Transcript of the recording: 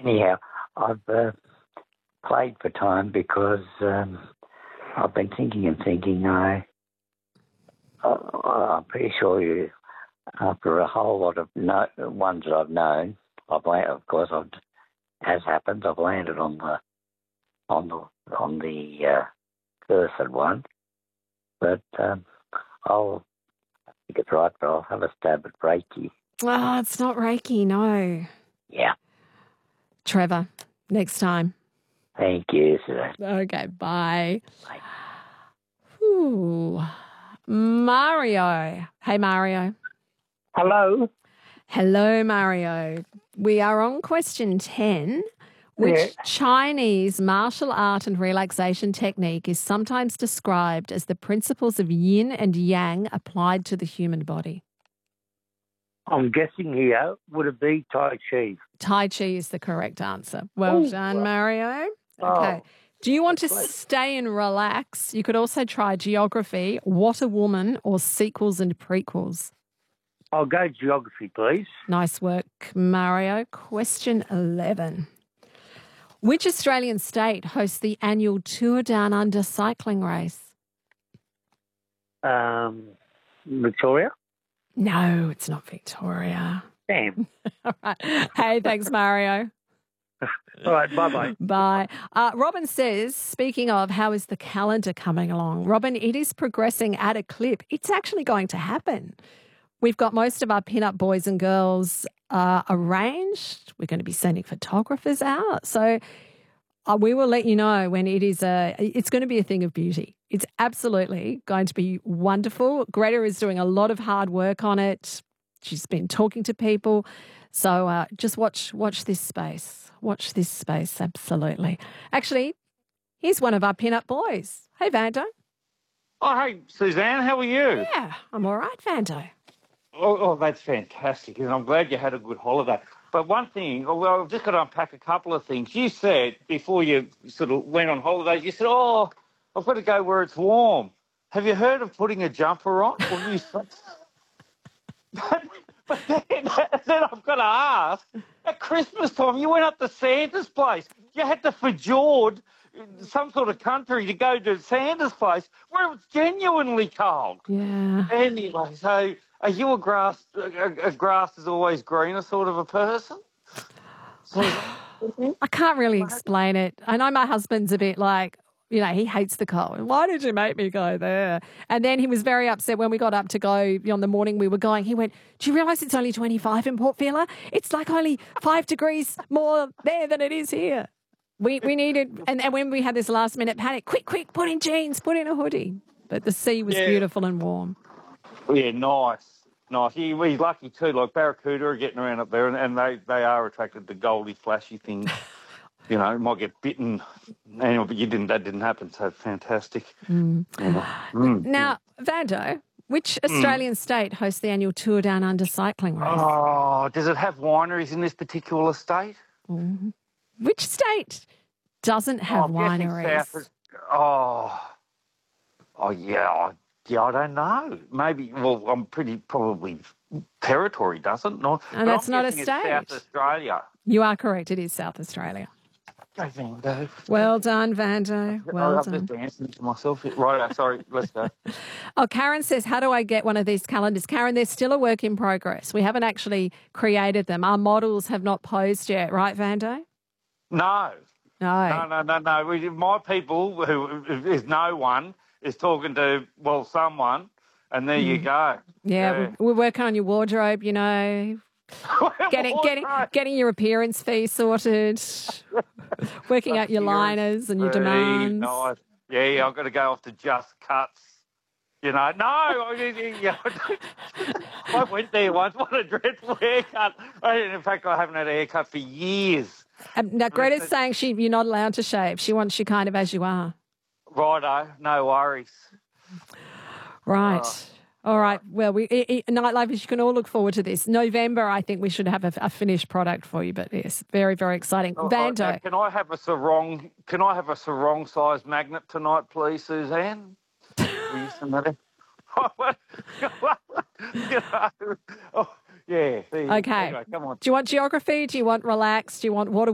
Anyhow, I've played for time because I've been thinking and thinking. I'm pretty sure you, after a whole lot of ones that I've known, as happens, I've landed on the cursed one. But I'll think it's right, but I'll have a stab at Reiki. Oh, it's not Reiki, no. Yeah. Trevor, next time. Thank you, sir. Okay, bye. Bye. Ooh. Mario. Hey, Mario. Hello. Hello, Mario. We are on question 10. Which Chinese martial art and relaxation technique is sometimes described as the principles of yin and yang applied to the human body? I'm guessing here, would it be Tai Chi? Tai Chi is the correct answer. Well done, Mario. Okay. Do you want to stay and relax? You could also try geography, what a woman, or sequels and prequels. I'll go geography, please. Nice work, Mario. Question 11. Which Australian state hosts the annual Tour Down Under cycling race? Victoria? No, it's not Victoria. Damn. All right. Hey, thanks, Mario. All right, bye-bye. Bye. Robin says, speaking of, how is the calendar coming along? Robin, it is progressing at a clip. It's actually going to happen. We've got most of our pin-up boys and girls arranged. We're going to be sending photographers out. So we will let you know when it's going to be a thing of beauty. It's absolutely going to be wonderful. Greta is doing a lot of hard work on it. She's been talking to people. So just watch this space. Watch this space, absolutely. Actually, here's one of our pin-up boys. Hey, Vando. Oh, hey, Suzanne, how are you? Yeah, I'm all right, Vando. Oh, that's fantastic. And I'm glad you had a good holiday. But one thing, I've just got to unpack a couple of things. You said before you sort of went on holidays, you said, I've got to go where it's warm. Have you heard of putting a jumper on? But then I've got to ask, at Christmas time, you went up to Santa's place. You had to fjord some sort of country to go to Santa's place where it's genuinely cold. Yeah. Anyway, so are you a grass is always greener sort of a person? I can't really explain it. I know my husband's a bit like, he hates the cold. Why did you make me go there? And then he was very upset when we got up to go on the morning we were going. He went, do you realise it's only 25 in Port Vila? It's like only 5 degrees more there than it is here. We needed, and when we had this last minute panic, quick, put in jeans, put in a hoodie. But the sea was beautiful and warm. Yeah, nice. He's lucky too. Like barracuda are getting around up there, and they are attracted to goldy, flashy things. Might get bitten. Anyway, but that didn't happen, so fantastic. Now, Vando, which Australian state hosts the annual Tour Down Under cycling race? Oh, does it have wineries in this particular state? Mm-hmm. Which state doesn't have wineries? Yeah, I don't know. Maybe, I'm probably territory doesn't. No, and that's not a state. It's South Australia. You are correct. It is South Australia. Go, Vando. Well done, Vando. Well done. I'm just dancing to myself. Right, sorry, let's go. Oh, Karen says, how do I get one of these calendars? Karen, they're still a work in progress. We haven't actually created them. Our models have not posed yet, right, Vando? No. No. My people, who is no one, is talking to, someone, and there you go. Yeah, we're working on your wardrobe, getting your appearance fee sorted, working out your liners and your demands. Nice. Yeah, I've got to go off to Just Cuts. No, I went there once. What a dreadful haircut. In fact, I haven't had a haircut for years. Now, Greta's saying you're not allowed to shave. She wants you kind of as you are. Righto, no worries. Right. All right. Well, Nightlife, you can all look forward to this. November, I think we should have a finished product for you. But yes, very, very exciting. Vando. Can I have a sarong size magnet tonight, please, Suzanne? Yeah. Okay. Anyway, come on. Do you want geography? Do you want relaxed? Do you want water?